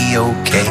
be okay.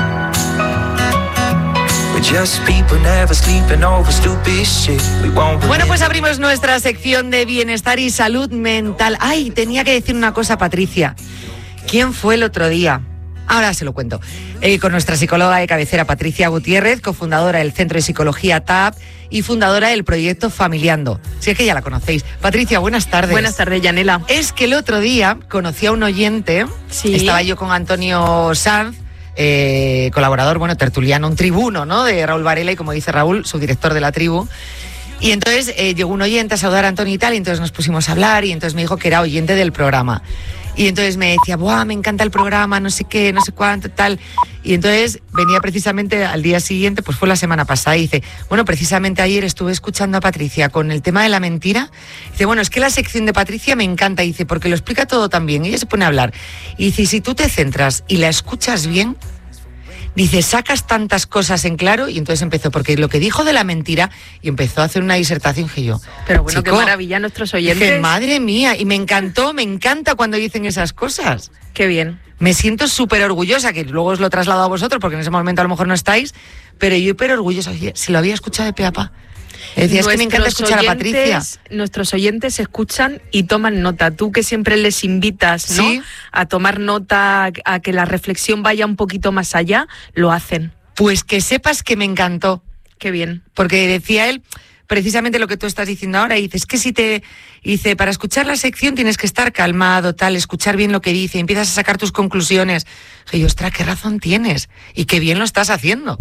We're just people never sleeping over stupid shit. We won't. Bueno, pues abrimos nuestra sección de bienestar y salud mental. Ay, tenía que decir una cosa, Patricia. ¿Quién fue el otro día? Ahora se lo cuento. Con nuestra psicóloga de cabecera, Patricia Gutiérrez, cofundadora del Centro de Psicología TAP y fundadora del proyecto Familiando. Si es que ya la conocéis. Patricia, buenas tardes. Buenas tardes, Yanela. Es que el otro día conocí a un oyente, sí. Estaba yo con Antonio Sanz, colaborador, bueno, tertuliano, un tribuno, ¿no?, de Raúl Varela, y como dice Raúl, subdirector de la tribu. Y entonces llegó un oyente a saludar a Antonio y tal, y entonces nos pusimos a hablar, y entonces me dijo que era oyente del programa. Y entonces me decía, ¡buah, me encanta el programa, no sé qué, no sé cuánto, tal! Y entonces venía precisamente al día siguiente, pues fue la semana pasada, y dice, bueno, precisamente ayer estuve escuchando a Patricia con el tema de la mentira. Dice, bueno, es que la sección de Patricia me encanta, dice, porque lo explica todo tan bien. Ella se pone a hablar. Y dice, si tú te centras y la escuchas bien, dice, sacas tantas cosas en claro. Y entonces empezó, porque lo que dijo de la mentira, y empezó a hacer una disertación, dije yo, pero bueno, chico, qué maravilla nuestros oyentes. Dije, madre mía, y me encanta cuando dicen esas cosas. Qué bien. Me siento súper orgullosa, que luego os lo traslado a vosotros, porque en ese momento a lo mejor no estáis, pero yo súper orgullosa, si lo había escuchado de pe a pa. Decía, es que me encanta escuchar a Patricia. Nuestros oyentes escuchan y toman nota. Tú que siempre les invitas, ¿no?, ¿sí?, a tomar nota, a que la reflexión vaya un poquito más allá, lo hacen. Pues que sepas que me encantó. Qué bien. Porque decía él precisamente lo que tú estás diciendo ahora, y dices, dice, para escuchar la sección tienes que estar calmado, tal, escuchar bien lo que dice, empiezas a sacar tus conclusiones. Y yo, ostras, qué razón tienes, y qué bien lo estás haciendo.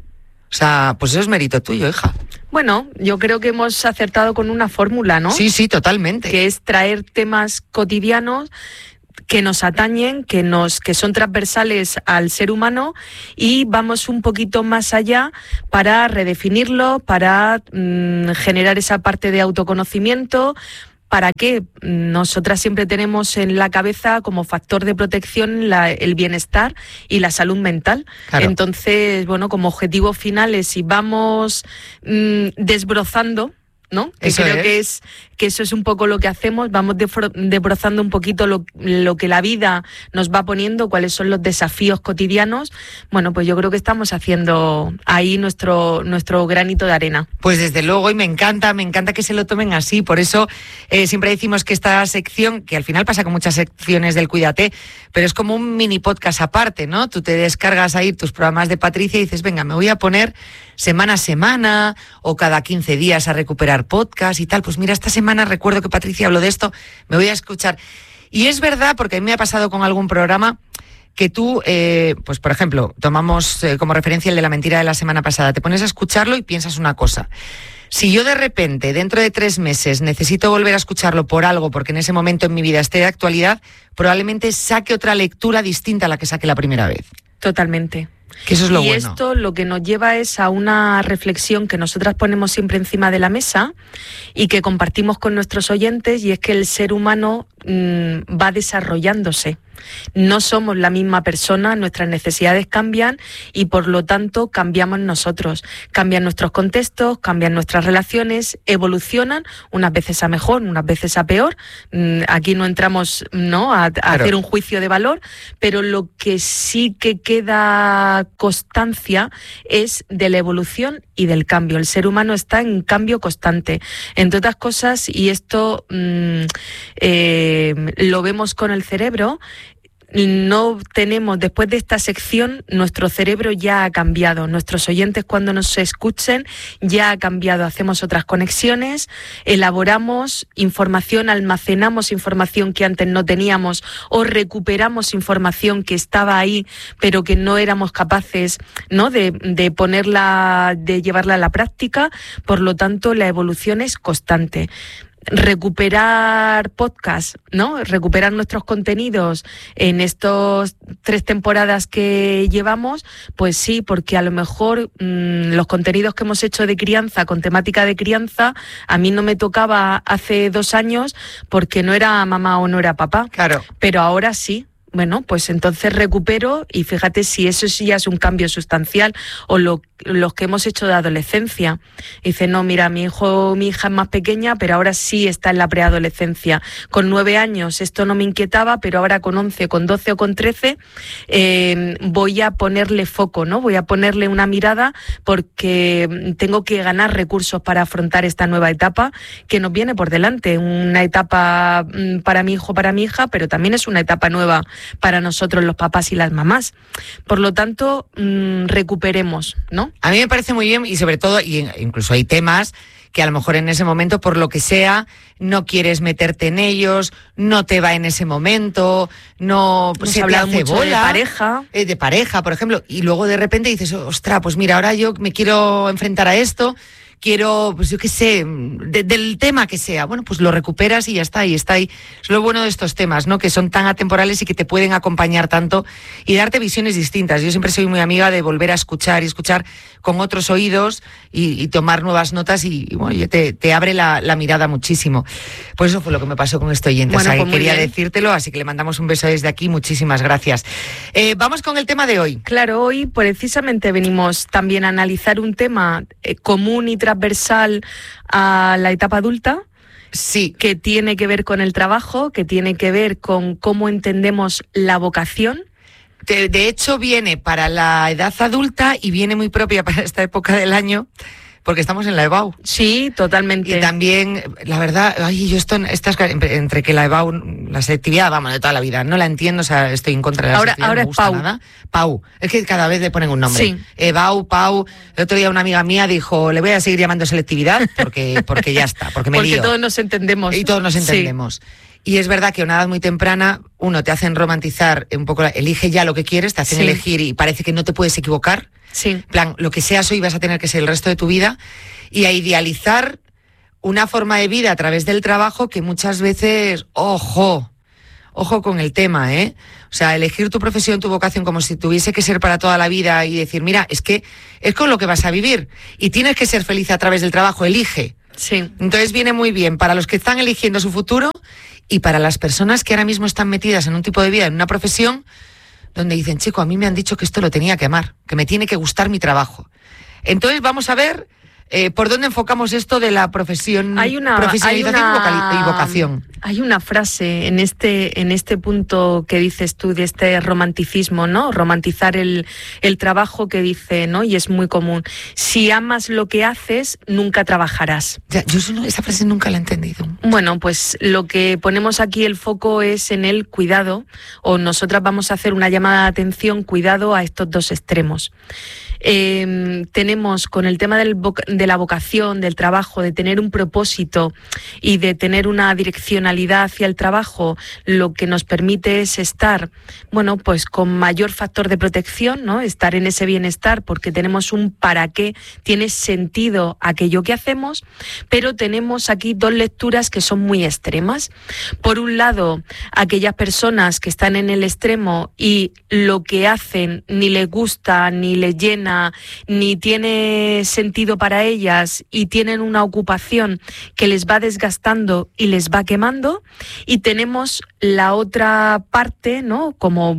O sea, pues eso es mérito tuyo, hija. Bueno, yo creo que hemos acertado con una fórmula, ¿no? Sí, totalmente. Que es traer temas cotidianos que nos atañen, que son transversales al ser humano, y vamos un poquito más allá para redefinirlo, para generar esa parte de autoconocimiento. ¿Para qué? Nosotras siempre tenemos en la cabeza como factor de protección el bienestar y la salud mental. Claro. Entonces, bueno, como objetivo final es, si vamos desbrozando, ¿no? Que eso creo es. que eso es un poco lo que hacemos, vamos desbrozando un poquito lo que la vida nos va poniendo, cuáles son los desafíos cotidianos. Bueno, pues yo creo que estamos haciendo ahí nuestro granito de arena. Pues desde luego, y me encanta que se lo tomen así. Por eso siempre decimos que esta sección, que al final pasa con muchas secciones del Cuídate, pero es como un mini podcast aparte, ¿no? Tú te descargas ahí tus programas de Patricia y dices, venga, me voy a poner semana a semana o cada 15 días a recuperar podcast y tal. Pues mira, esta semana recuerdo que Patricia habló de esto, me voy a escuchar. Y es verdad, porque a mí me ha pasado con algún programa que tú, pues por ejemplo, tomamos como referencia el de la mentira de la semana pasada, te pones a escucharlo y piensas una cosa. Si yo de repente, dentro de 3 meses, necesito volver a escucharlo por algo, porque en ese momento en mi vida esté de actualidad, probablemente saque otra lectura distinta a la que saqué la primera vez. Totalmente. Que eso es lo bueno. Y esto lo que nos lleva es a una reflexión que nosotras ponemos siempre encima de la mesa y que compartimos con nuestros oyentes, y es que el ser humano va desarrollándose. No somos la misma persona, nuestras necesidades cambian y por lo tanto cambiamos nosotros. Cambian nuestros contextos, cambian nuestras relaciones, evolucionan, unas veces a mejor, unas veces a peor. Aquí no entramos, ¿no?, a hacer un juicio de valor, pero lo que sí que queda constancia es de la evolución y del cambio. El ser humano está en cambio constante. Entre otras cosas, y esto lo vemos con el cerebro, no tenemos, después de esta sección, nuestro cerebro ya ha cambiado. Nuestros oyentes, cuando nos escuchen, ya ha cambiado. Hacemos otras conexiones, elaboramos información, almacenamos información que antes no teníamos, o recuperamos información que estaba ahí, pero que no éramos capaces, ¿no?, de ponerla, de llevarla a la práctica. Por lo tanto, la evolución es constante. Recuperar podcast, ¿no?, recuperar nuestros contenidos en estos 3 temporadas que llevamos, pues sí, porque a lo mejor los contenidos que hemos hecho de crianza, con temática de crianza, a mí no me tocaba hace 2 años porque no era mamá o no era papá. Claro. Pero ahora sí. bueno, pues entonces recupero y fíjate si eso sí ya es un cambio sustancial o los que hemos hecho de adolescencia. Dice, no, mira, mi hijo o mi hija es más pequeña, pero ahora sí está en la preadolescencia. Con 9 años esto no me inquietaba, pero ahora con 11, con 12 o con 13 voy a ponerle foco, ¿no? Voy a ponerle una mirada porque tengo que ganar recursos para afrontar esta nueva etapa que nos viene por delante. Una etapa para mi hijo, para mi hija, pero también es una etapa nueva para nosotros los papás y las mamás. Por lo tanto, recuperemos, ¿no? A mí me parece muy bien y sobre todo, y incluso hay temas que a lo mejor en ese momento, por lo que sea, no quieres meterte en ellos, no te va en ese momento, no se te hace bola. De pareja, por ejemplo, y luego de repente dices, ostras, pues mira, ahora yo me quiero enfrentar a esto, quiero, pues yo qué sé, del tema que sea, bueno, pues lo recuperas y ya está, y está ahí. Es lo bueno de estos temas, ¿no? Que son tan atemporales y que te pueden acompañar tanto y darte visiones distintas. Yo siempre soy muy amiga de volver a escuchar y escuchar con otros oídos y tomar nuevas notas y bueno, te abre la mirada muchísimo. Pues eso fue lo que me pasó con este oyente, bueno, o sea, pues quería decírtelo, así que le mandamos un beso desde aquí, muchísimas gracias. Vamos con el tema de hoy. Claro, hoy precisamente venimos también a analizar un tema común y transversal a la etapa adulta. Sí. Que tiene que ver con el trabajo, que tiene que ver con cómo entendemos la vocación. De hecho, viene para la edad adulta y viene muy propia para esta época del año, porque estamos en la EBAU. Sí, totalmente. Y también, la verdad, yo entre que la EBAU, la selectividad, vamos, de toda la vida, no la entiendo, o sea, estoy en contra de la selectividad, ahora no me gusta es Pau. Nada. Pau, es que cada vez le ponen un nombre. Sí. EBAU, Pau. El otro día una amiga mía dijo, le voy a seguir llamando selectividad porque ya está, porque me lío. Porque todos nos entendemos. Y todos nos entendemos. Sí. Y es verdad que a una edad muy temprana, te hacen romantizar un poco, elige ya lo que quieres, te hacen elegir y parece que no te puedes equivocar. Sí. En plan, lo que seas hoy vas a tener que ser el resto de tu vida y a idealizar una forma de vida a través del trabajo que muchas veces, ojo con el tema, ¿eh? O sea, elegir tu profesión, tu vocación como si tuviese que ser para toda la vida y decir, mira, es que es con lo que vas a vivir y tienes que ser feliz a través del trabajo, elige. Sí. Entonces viene muy bien para los que están eligiendo su futuro y para las personas que ahora mismo están metidas en un tipo de vida, en una profesión donde dicen, chico, a mí me han dicho que esto lo tenía que amar, que me tiene que gustar mi trabajo. Entonces vamos a ver por dónde enfocamos esto de la profesionalización y vocación. Hay una frase en este punto que dices tú de este romanticismo, ¿no? Romantizar el trabajo que dice, ¿no? Y es muy común. Si amas lo que haces, nunca trabajarás. Ya, yo esa frase nunca la he entendido. Bueno, pues lo que ponemos aquí el foco es en el cuidado, o nosotras vamos a hacer una llamada de atención, cuidado a estos dos extremos. Tenemos con el tema de la vocación, del trabajo, de tener un propósito y de tener una direccionalidad hacia el trabajo, lo que nos permite es estar, bueno, pues con mayor factor de protección, ¿no? Estar en ese bienestar porque tenemos un para qué, tiene sentido aquello que hacemos, pero tenemos aquí dos lecturas que son muy extremas. Por un lado, aquellas personas que están en el extremo y lo que hacen ni les gusta, ni les llena, ni tiene sentido para ellas y tienen una ocupación que les va desgastando y les va quemando, y tenemos la otra parte, ¿no? Como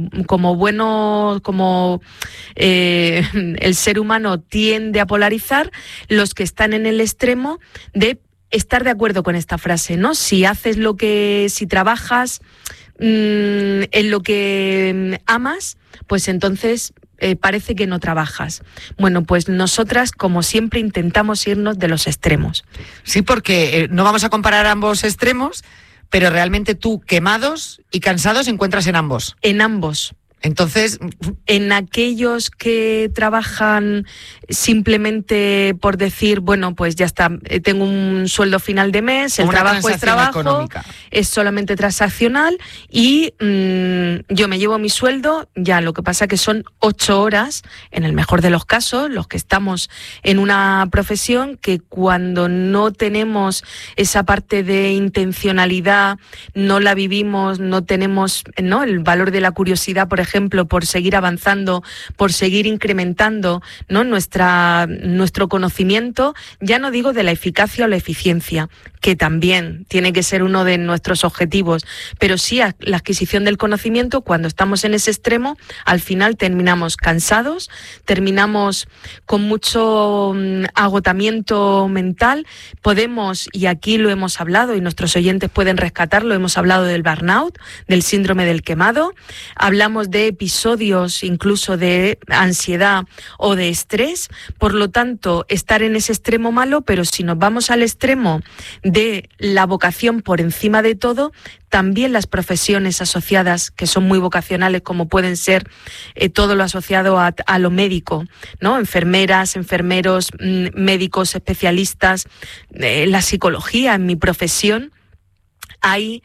el ser humano tiende a polarizar, los que están en el extremo de estar de acuerdo con esta frase, ¿no? Si trabajas en lo que amas, pues entonces parece que no trabajas. Bueno, pues nosotras, como siempre, intentamos irnos de los extremos. Sí, porque no vamos a comparar ambos extremos, pero realmente tú, quemados y cansados, encuentras en ambos. En ambos. Entonces, en aquellos que trabajan simplemente por decir, bueno, pues ya está, tengo un sueldo final de mes, el trabajo es trabajo, económica. Es solamente transaccional y yo me llevo mi sueldo, ya, lo que pasa que son 8 horas, en el mejor de los casos, los que estamos en una profesión que cuando no tenemos esa parte de intencionalidad, no la vivimos, no tenemos, ¿no?, el valor de la curiosidad, por ejemplo, por seguir avanzando, por seguir incrementando, ¿no?, nuestro conocimiento, ya no digo de la eficacia o la eficiencia, que también tiene que ser uno de nuestros objetivos, pero sí la adquisición del conocimiento. Cuando estamos en ese extremo, al final terminamos cansados, terminamos con mucho agotamiento mental. Podemos, y aquí lo hemos hablado y nuestros oyentes pueden rescatarlo, hemos hablado del burnout, del síndrome del quemado, hablamos de episodios incluso de ansiedad o de estrés. Por lo tanto, estar en ese extremo malo, pero si nos vamos al extremo de la vocación por encima de todo, también las profesiones asociadas, que son muy vocacionales, como pueden ser todo lo asociado a lo médico, ¿no? Enfermeras, enfermeros, médicos especialistas, la psicología. En mi profesión hay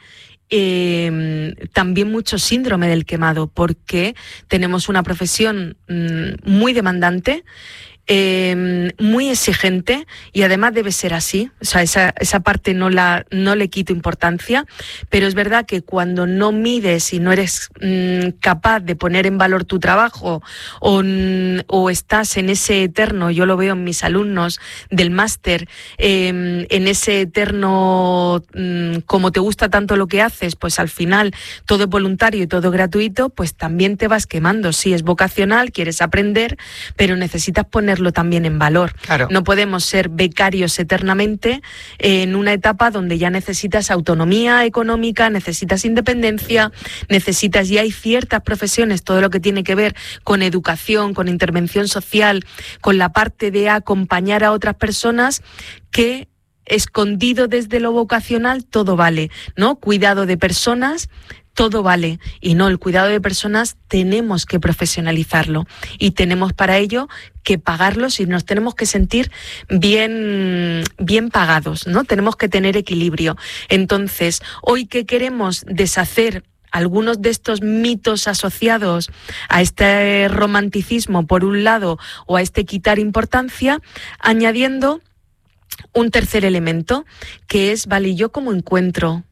también mucho síndrome del quemado, porque tenemos una profesión muy demandante, muy exigente, y además debe ser así. O sea, esa parte no le quito importancia, pero es verdad que cuando no mides y no eres capaz de poner en valor tu trabajo, o estás en ese eterno, yo lo veo en mis alumnos del máster, en ese eterno como te gusta tanto lo que haces, pues al final todo es voluntario y todo gratuito, pues también te vas quemando. Sí, es vocacional, quieres aprender, pero necesitas ponerlo también en valor. Claro. No podemos ser becarios eternamente en una etapa donde ya necesitas autonomía económica, necesitas independencia, y hay ciertas profesiones, todo lo que tiene que ver con educación, con intervención social, con la parte de acompañar a otras personas, que escondido desde lo vocacional todo vale, ¿no? Cuidado de personas, todo vale, y no, el cuidado de personas tenemos que profesionalizarlo y tenemos para ello que pagarlos, y nos tenemos que sentir bien pagados, ¿no? Tenemos que tener equilibrio. Entonces, hoy que queremos deshacer algunos de estos mitos asociados a este romanticismo, por un lado, o a este quitar importancia, añadiendo un tercer elemento, que es, vale, ¿yo cómo encuentro?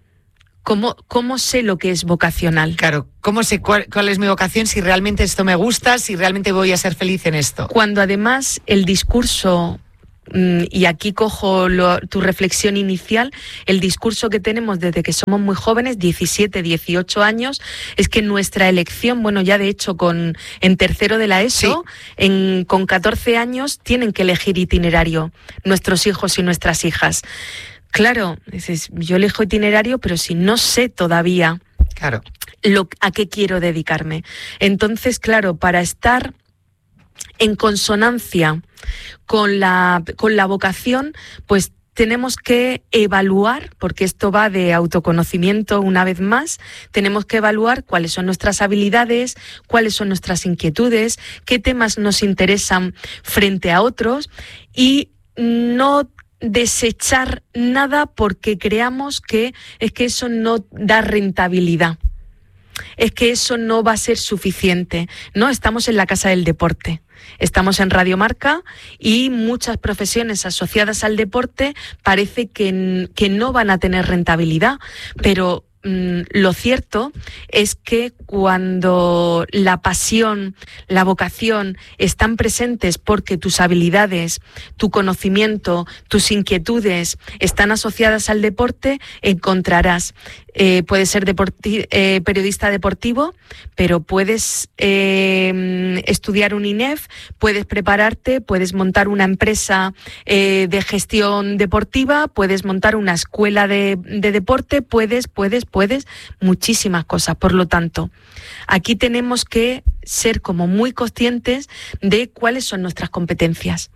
¿Cómo sé lo que es vocacional? Claro, ¿cómo sé cuál es mi vocación? Si realmente esto me gusta, si realmente voy a ser feliz en esto. Cuando además el discurso, y aquí cojo tu reflexión inicial, el discurso que tenemos desde que somos muy jóvenes, 17, 18 años, es que nuestra elección, bueno, ya de hecho en tercero de la ESO, sí, con 14 años tienen que elegir itinerario nuestros hijos y nuestras hijas. Claro, dices, yo elijo itinerario, pero si no sé todavía, claro, a qué quiero dedicarme. Entonces, claro, para estar en consonancia con la vocación, pues tenemos que evaluar, porque esto va de autoconocimiento una vez más, tenemos que evaluar cuáles son nuestras habilidades, cuáles son nuestras inquietudes, qué temas nos interesan frente a otros, y no desechar nada porque creamos que es que eso no da rentabilidad, es que eso no va a ser suficiente. No, estamos en la Casa del Deporte, estamos en Radio Marca, y muchas profesiones asociadas al deporte parece que no van a tener rentabilidad, pero lo cierto es que cuando la pasión, la vocación están presentes porque tus habilidades, tu conocimiento, tus inquietudes están asociadas al deporte, encontrarás. Puedes ser periodista deportivo, pero puedes estudiar un INEF, puedes prepararte, puedes montar una empresa de gestión deportiva, puedes montar una escuela de deporte, puedes muchísimas cosas. Por lo tanto, aquí tenemos que ser como muy conscientes de cuáles son nuestras competencias.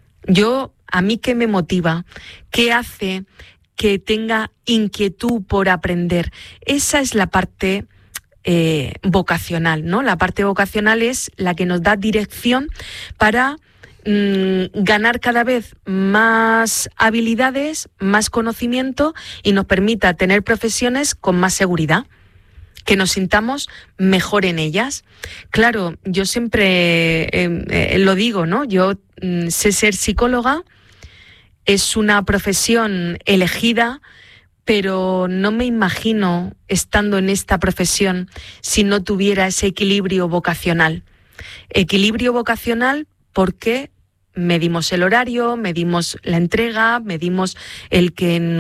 A mí, ¿qué me motiva? ¿Qué hace que tenga inquietud por aprender? Esa es la parte vocacional, ¿no? La parte vocacional es la que nos da dirección para ganar cada vez más habilidades, más conocimiento, y nos permita tener profesiones con más seguridad, que nos sintamos mejor en ellas. Claro, yo siempre lo digo, ¿no? Yo sé ser psicóloga, es una profesión elegida, pero no me imagino estando en esta profesión si no tuviera ese equilibrio vocacional. Equilibrio vocacional porque medimos el horario, medimos la entrega, medimos el que en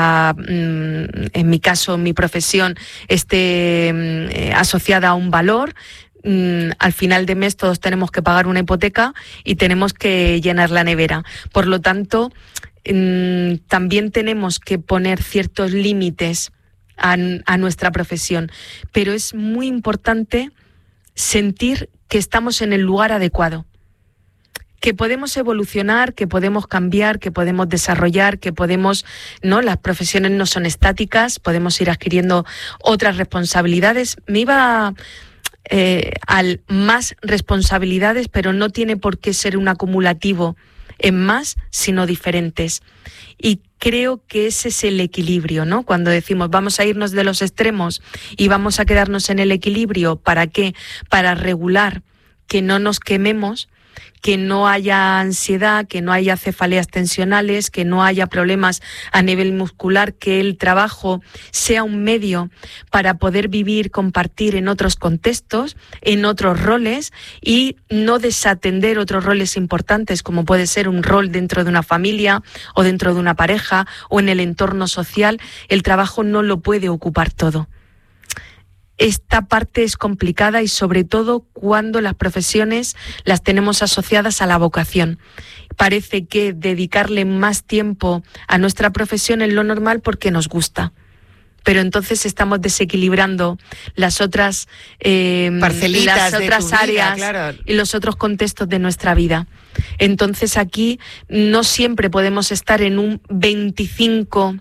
mi caso, mi profesión esté asociada a un valor. Al final de mes todos tenemos que pagar una hipoteca y tenemos que llenar la nevera. Por lo tanto, también tenemos que poner ciertos límites a nuestra profesión, pero es muy importante sentir que estamos en el lugar adecuado, que podemos evolucionar, que podemos cambiar, que podemos desarrollar, que podemos, ¿no? Las profesiones no son estáticas, podemos ir adquiriendo otras responsabilidades. Me iba al más responsabilidades, pero no tiene por qué ser un acumulativo en más, sino diferentes. Y creo que ese es el equilibrio, ¿no? Cuando decimos vamos a irnos de los extremos y vamos a quedarnos en el equilibrio, ¿para qué? Para regular, que no nos quememos, que no haya ansiedad, que no haya cefaleas tensionales, que no haya problemas a nivel muscular, que el trabajo sea un medio para poder vivir, compartir en otros contextos, en otros roles y no desatender otros roles importantes como puede ser un rol dentro de una familia o dentro de una pareja o en el entorno social. El trabajo no lo puede ocupar todo. Esta parte es complicada y sobre todo cuando las profesiones las tenemos asociadas a la vocación. Parece que dedicarle más tiempo a nuestra profesión es lo normal porque nos gusta. Pero entonces estamos desequilibrando las otras parcelitas, las otras áreas, vida, claro, y los otros contextos de nuestra vida. Entonces aquí no siempre podemos estar en un 25%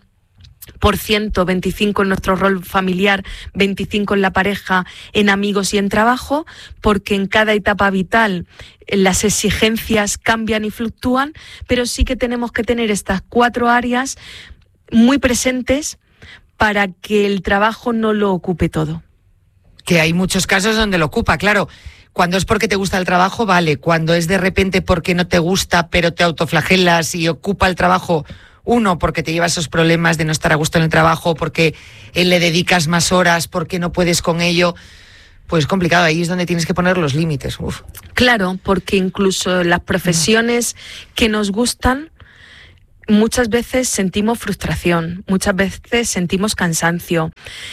en nuestro rol familiar, 25% en la pareja, en amigos y en trabajo, porque en cada etapa vital las exigencias cambian y fluctúan, pero sí que tenemos que tener estas 4 áreas muy presentes para que el trabajo no lo ocupe todo. Que hay muchos casos donde lo ocupa, claro. Cuando es porque te gusta el trabajo, vale. Cuando es de repente porque no te gusta, pero te autoflagelas y ocupa el trabajo. Uno, porque te lleva esos problemas de no estar a gusto en el trabajo, porque le dedicas más horas, porque no puedes con ello. Pues complicado, ahí es donde tienes que poner los límites. Uf. Claro, porque incluso las profesiones que nos gustan, muchas veces sentimos frustración, muchas veces sentimos cansancio.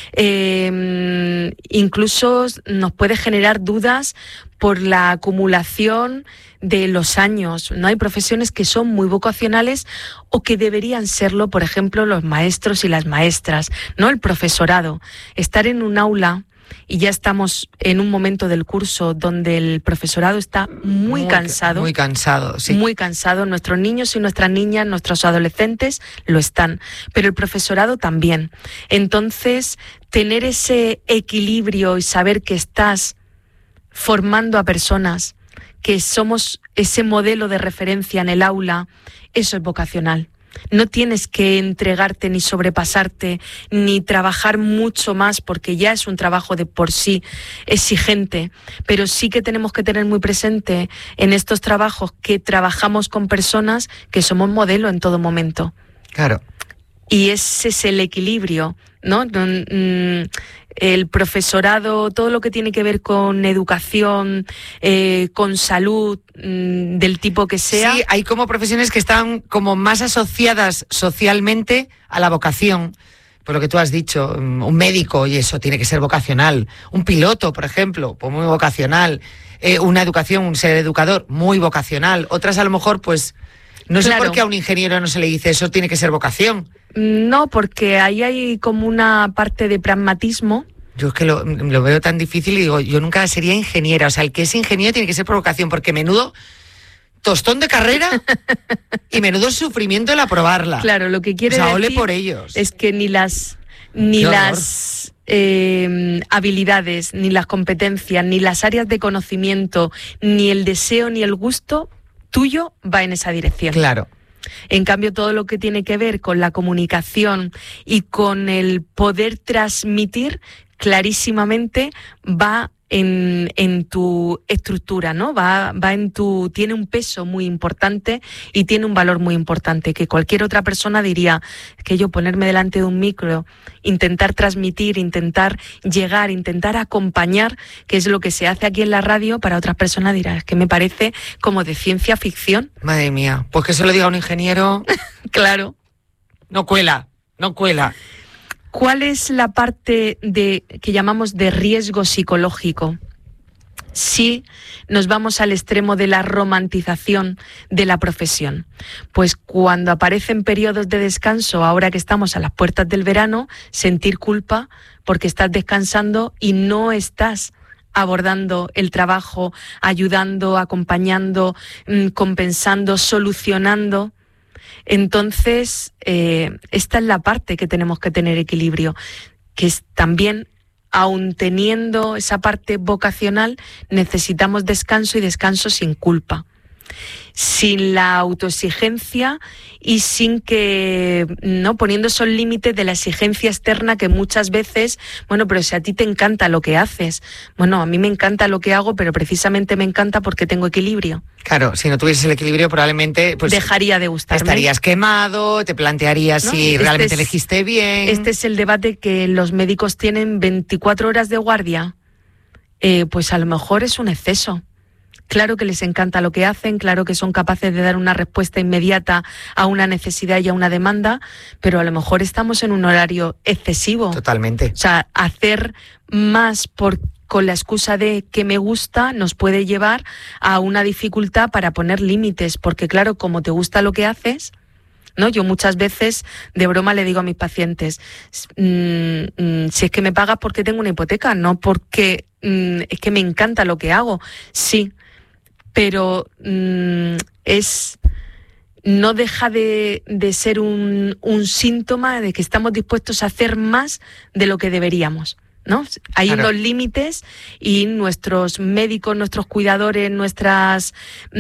Incluso nos puede generar dudas por la acumulación de los años. No hay profesiones que son muy vocacionales o que deberían serlo, por ejemplo, los maestros y las maestras, ¿no? El profesorado. Estar en un aula y ya estamos en un momento del curso donde el profesorado está muy cansado. Muy cansado, sí. Muy cansado. Nuestros niños y nuestras niñas, nuestros adolescentes lo están, pero el profesorado también. Entonces, tener ese equilibrio y saber que estás formando a personas, que somos ese modelo de referencia en el aula, eso es vocacional. No tienes que entregarte ni sobrepasarte ni trabajar mucho más porque ya es un trabajo de por sí exigente, pero sí que tenemos que tener muy presente en estos trabajos que trabajamos con personas que somos modelo en todo momento. Claro. Y ese es el equilibrio, ¿no? El profesorado, todo lo que tiene que ver con educación, con salud, del tipo que sea. Sí, hay como profesiones que están como más asociadas socialmente a la vocación. Por lo que tú has dicho, un médico, y eso tiene que ser vocacional. Un piloto, por ejemplo, pues muy vocacional. Una educación, un ser educador, muy vocacional. Otras a lo mejor, pues, no sé por qué a un ingeniero no se le dice eso tiene que ser vocación. No, porque ahí hay como una parte de pragmatismo. Yo es que lo veo tan difícil y digo, yo nunca sería ingeniera. O sea, el que es ingeniero tiene que ser por vocación, porque menudo tostón de carrera y menudo sufrimiento el aprobarla. Claro, lo que quiere decir ole por ellos. Es que ni las habilidades, ni las competencias, ni las áreas de conocimiento, ni el deseo, ni el gusto tuyo va en esa dirección. Claro. En cambio, todo lo que tiene que ver con la comunicación y con el poder transmitir clarísimamente va en tu estructura, ¿no? Tiene un peso muy importante y tiene un valor muy importante, que cualquier otra persona diría que yo ponerme delante de un micro, intentar transmitir, intentar llegar, intentar acompañar, que es lo que se hace aquí en la radio, para otras personas dirá, es que me parece como de ciencia ficción. Madre mía, pues que se lo diga un ingeniero. Claro. No cuela. ¿Cuál es la parte que llamamos de riesgo psicológico? Si nos vamos al extremo de la romantización de la profesión, pues cuando aparecen periodos de descanso, ahora que estamos a las puertas del verano, sentir culpa porque estás descansando y no estás abordando el trabajo, ayudando, acompañando, compensando, solucionando. Entonces, esta es la parte que tenemos que tener equilibrio, que es también, aun teniendo esa parte vocacional, necesitamos descanso, y descanso sin culpa, sin la autoexigencia y sin que, no poniendo esos límites de la exigencia externa, que muchas veces, bueno, pero si a ti te encanta lo que haces, bueno, a mí me encanta lo que hago, pero precisamente me encanta porque tengo equilibrio. Claro, si no tuvieses el equilibrio probablemente pues dejaría de gustarme. Estarías quemado, te plantearías, ¿no?, si realmente elegiste bien. Este es el debate que los médicos tienen: 24 horas de guardia. Pues a lo mejor es un exceso. Claro que les encanta lo que hacen, claro que son capaces de dar una respuesta inmediata a una necesidad y a una demanda, pero a lo mejor estamos en un horario excesivo. Totalmente. O sea, hacer más con la excusa de que me gusta nos puede llevar a una dificultad para poner límites, porque claro, como te gusta lo que haces, ¿no? Yo muchas veces de broma le digo a mis pacientes, si es que me pagas porque tengo una hipoteca, no porque es que me encanta lo que hago. Sí, pero no deja de ser un síntoma de que estamos dispuestos a hacer más de lo que deberíamos, ¿no? Hay unos límites, y nuestros médicos, nuestros cuidadores, las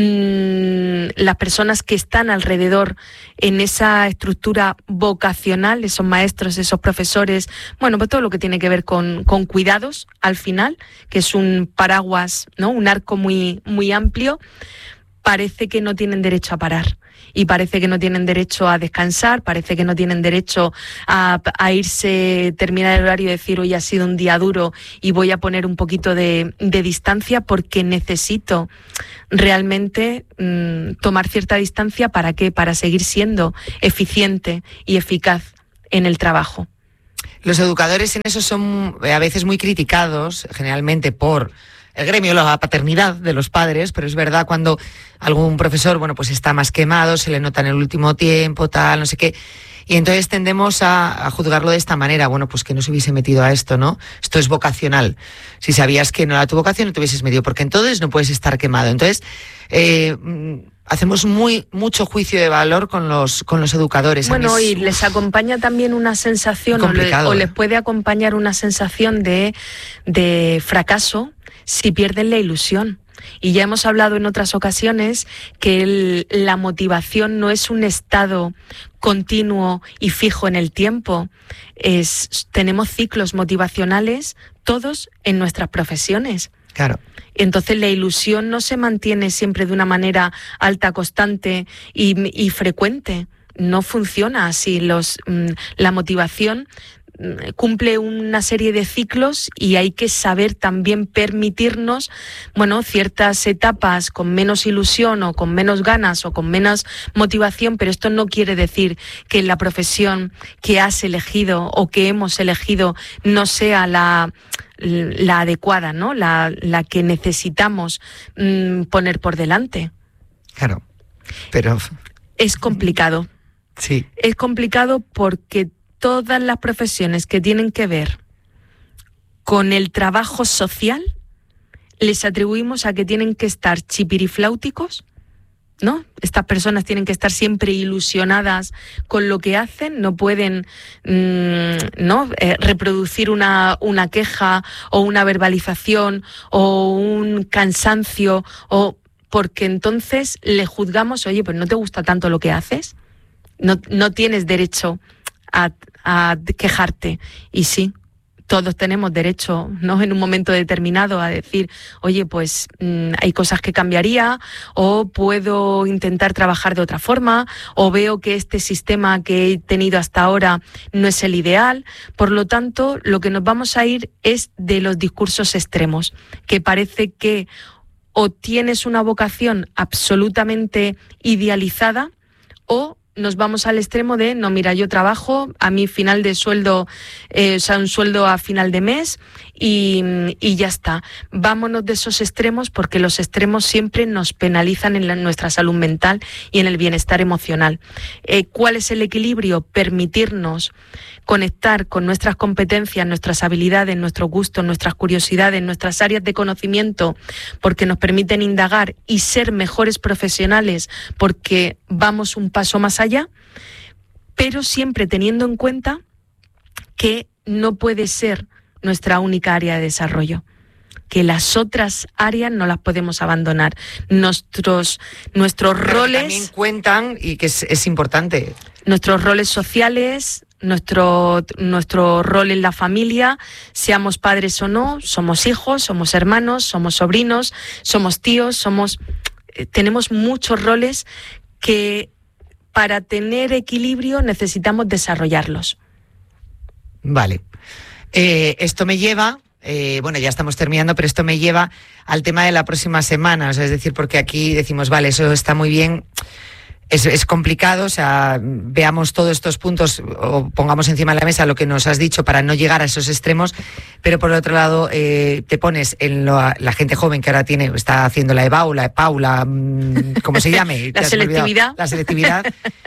personas que están alrededor en esa estructura vocacional, esos maestros, esos profesores, bueno, pues todo lo que tiene que ver con cuidados, al final, que es un paraguas, ¿no?, un arco muy, muy amplio, parece que no tienen derecho a parar. Y parece que no tienen derecho a descansar, parece que no tienen derecho a irse, terminar el horario y decir, hoy ha sido un día duro y voy a poner un poquito de distancia, porque necesito realmente tomar cierta distancia. ¿Para qué? Para seguir siendo eficiente y eficaz en el trabajo. Los educadores en eso son a veces muy criticados, generalmente por el gremio, la paternidad de los padres, pero es verdad, cuando algún profesor, bueno, pues está más quemado, se le nota en el último tiempo, tal, no sé qué, y entonces tendemos a juzgarlo de esta manera: bueno, pues que no se hubiese metido a esto, ¿no? Esto es vocacional. Si sabías que no era tu vocación, no te hubieses metido, porque entonces no puedes estar quemado. Entonces, hacemos mucho juicio de valor con los educadores. Bueno, y les acompaña también una sensación, o les puede acompañar una sensación de fracaso si pierden la ilusión. Y ya hemos hablado en otras ocasiones que la motivación no es un estado continuo y fijo en el tiempo. Tenemos ciclos motivacionales todos en nuestras profesiones. Claro. Entonces la ilusión no se mantiene siempre de una manera alta, constante y frecuente. No funciona así. La motivación cumple una serie de ciclos, y hay que saber también permitirnos, bueno, ciertas etapas con menos ilusión o con menos ganas o con menos motivación, pero esto no quiere decir que la profesión que has elegido o que hemos elegido no sea la adecuada, ¿no? La que necesitamos poner por delante. Claro, pero es complicado. Sí. Es complicado porque todas las profesiones que tienen que ver con el trabajo social les atribuimos a que tienen que estar chipirifláuticos, ¿no? Estas personas tienen que estar siempre ilusionadas con lo que hacen, no pueden reproducir una queja o una verbalización o un cansancio, porque entonces le juzgamos: oye, pues no te gusta tanto lo que haces, no tienes derecho a quejarte. Y sí, todos tenemos derecho, ¿no?, en un momento determinado a decir, oye, pues hay cosas que cambiaría, o puedo intentar trabajar de otra forma, o veo que este sistema que he tenido hasta ahora no es el ideal. Por lo tanto, lo que nos vamos a ir es de los discursos extremos, que parece que o tienes una vocación absolutamente idealizada, o nos vamos al extremo de, no, mira, yo trabajo, a mi final de sueldo, un sueldo a final de mes y ya está. Vámonos de esos extremos, porque los extremos siempre nos penalizan en nuestra salud mental y en el bienestar emocional. ¿Cuál es el equilibrio? Permitirnos conectar con nuestras competencias, nuestras habilidades, nuestros gustos, nuestras curiosidades, nuestras áreas de conocimiento, porque nos permiten indagar y ser mejores profesionales, porque vamos un paso más allá, pero siempre teniendo en cuenta que no puede ser nuestra única área de desarrollo, que las otras áreas no las podemos abandonar. Nuestros roles también cuentan, y que es importante. Nuestros roles sociales, nuestro rol en la familia, seamos padres o no, somos hijos, somos hermanos, somos sobrinos, somos tíos, tenemos muchos roles que para tener equilibrio necesitamos desarrollarlos. Vale. Esto me lleva, bueno, ya estamos terminando, pero esto me lleva al tema de la próxima semana. O sea, es decir, porque aquí decimos, vale, eso está muy bien, es complicado, o sea, veamos todos estos puntos o pongamos encima de la mesa lo que nos has dicho para no llegar a esos extremos, pero por otro lado te pones en la gente joven que ahora está haciendo la EBAU, la Paula, como se llame. La selectividad. La selectividad.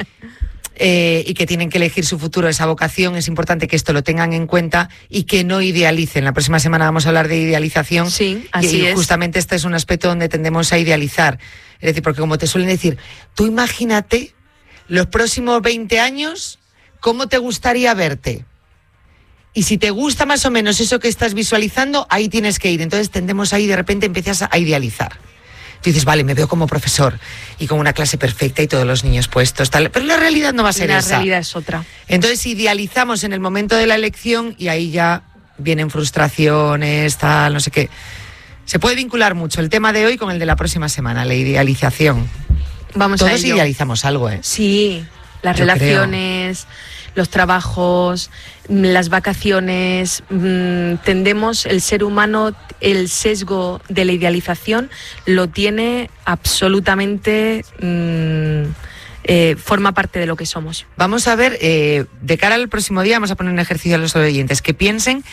Y que tienen que elegir su futuro, esa vocación. Es importante que esto lo tengan en cuenta y que no idealicen. La próxima semana vamos a hablar de idealización. Sí, así y es. Justamente este es un aspecto donde tendemos a idealizar. Es decir, porque como te suelen decir, tú imagínate los próximos 20 años, ¿cómo te gustaría verte? Y si te gusta más o menos eso que estás visualizando, ahí tienes que ir. Entonces tendemos ahí, de repente empiezas a idealizar. Tú dices, vale, me veo como profesor y con una clase perfecta y todos los niños puestos, tal. Pero la realidad no va a ser esa. La realidad es otra. Entonces idealizamos en el momento de la elección y ahí ya vienen frustraciones, tal, no sé qué. Se puede vincular mucho el tema de hoy con el de la próxima semana, la idealización. Vamos a ello. Todos idealizamos algo, ¿eh? Sí, las relaciones, los trabajos, las vacaciones. Tendemos, el ser humano, el sesgo de la idealización lo tiene absolutamente, forma parte de lo que somos. Vamos a ver, de cara al próximo día, vamos a poner un ejercicio a los oyentes que piensen